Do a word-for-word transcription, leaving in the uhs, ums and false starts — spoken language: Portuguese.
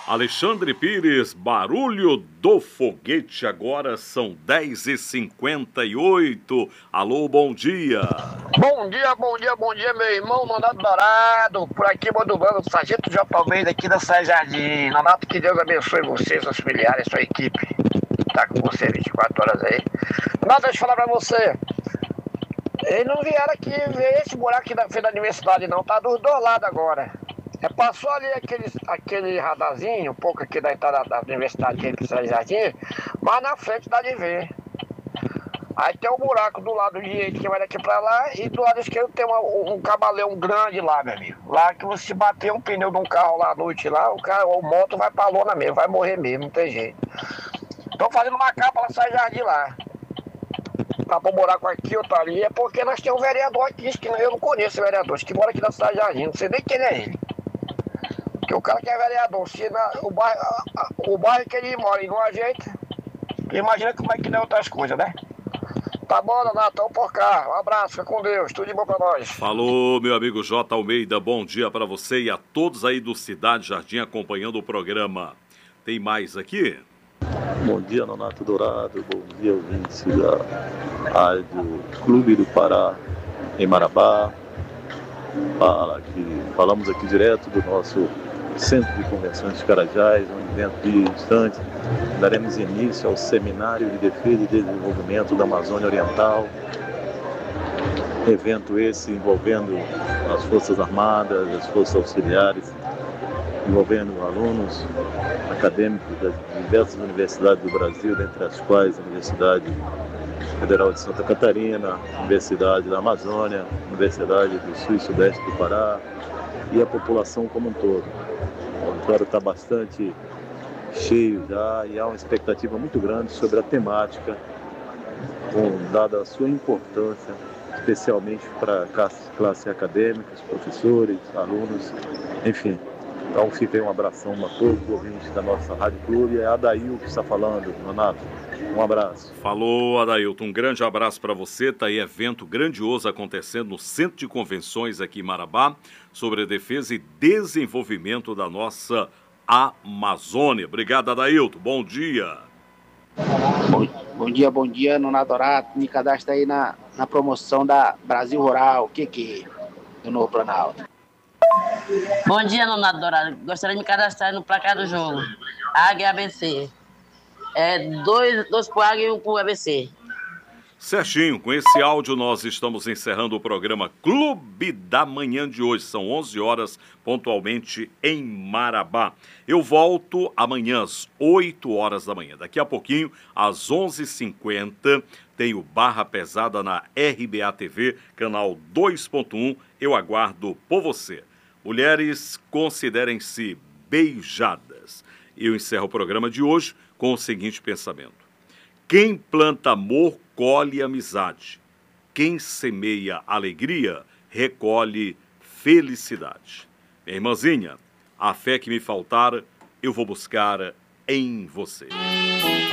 Alexandre Pires, barulho do foguete, agora são dez e cinquenta e oito. Alô, bom dia. Bom dia, bom dia, bom dia, meu irmão Nonato Dourado. Por aqui, mandando o Sargento J. Almeida aqui da Sá Jardim. Nonato, que Deus abençoe você, seus familiares, sua equipe. Tá com você vinte e quatro horas aí. Nonato, deixa eu falar pra você. Eles não vieram aqui ver esse buraco aqui da frente da universidade, não. Tá dos dois lados agora. É, passou ali aquele, aquele radarzinho, um pouco aqui da entrada da universidade, aqui do Jardim, mas na frente dá de ver. Aí tem um buraco do lado direito que vai daqui pra lá, e do lado esquerdo tem uma, um camaleão grande lá, meu amigo. Lá que você bater um pneu de um carro lá à noite lá, o carro, o moto vai pra lona mesmo, vai morrer mesmo, não tem jeito. Estão fazendo uma capa lá, Sá Jardim lá. Pra pôr um buraco aqui, outro ali, é porque nós temos um vereador aqui, que eu não conheço o vereador, que mora aqui na Sá Jardim, não sei nem quem é ele. Porque o cara que é vereador, se na, o, bairro, o bairro que ele mora e não ajeita, imagina como é que não é outras coisas, né? Tá bom, Nonato, vamos por cá. Um abraço, fica com Deus, tudo de bom pra nós. Falou, meu amigo J. Almeida, bom dia pra você e a todos aí do Cidade Jardim acompanhando o programa. Tem mais aqui? Bom dia, Nonato Dourado, bom dia, ouvintes da Rádio Clube do Pará, em Marabá. Fala aqui, falamos aqui direto do nosso Centro de Convenções de Carajás, onde dentro de instantes daremos início ao Seminário de Defesa e Desenvolvimento da Amazônia Oriental. Evento esse envolvendo as Forças Armadas, as Forças Auxiliares, envolvendo alunos acadêmicos das diversas universidades do Brasil, dentre as quais a Universidade Federal de Santa Catarina, Universidade da Amazônia, Universidade do Sul e Sudeste do Pará e a população como um todo. O auditório está bastante cheio já e há uma expectativa muito grande sobre a temática, com, dada a sua importância, especialmente para a classe, classe acadêmica, professores, alunos, enfim. Então fica aí um abração a todos os ouvintes da nossa Rádio Clube. É a Adail que está falando, Nonato. Um abraço. Falou, Adailton. Um grande abraço para você. Tá aí evento grandioso acontecendo no Centro de Convenções aqui em Marabá sobre a defesa e desenvolvimento da nossa Amazônia. Obrigado, Adailton. Bom dia. Bom, bom dia, bom dia, Nonato Dourado. Me cadastra aí na, na promoção da Brasil Rural, Q Q, do Novo Planalto. Bom dia, Nonato Dourado. Gostaria de me cadastrar no placar do jogo. Águia e A B C. É dois, dois pro Águia e um pro A B C. Certinho, com esse áudio nós estamos encerrando o programa Clube da Manhã de hoje. São onze horas pontualmente em Marabá. Eu volto amanhã às oito horas da manhã. Daqui a pouquinho, às onze e cinquenta, tem o Barra Pesada na R B A T V, canal dois ponto um. Eu aguardo por você. Mulheres, considerem-se beijadas. Eu encerro o programa de hoje com o seguinte pensamento. Quem planta amor, colhe amizade. Quem semeia alegria, recolhe felicidade. Minha irmãzinha, a fé que me faltar, eu vou buscar em você.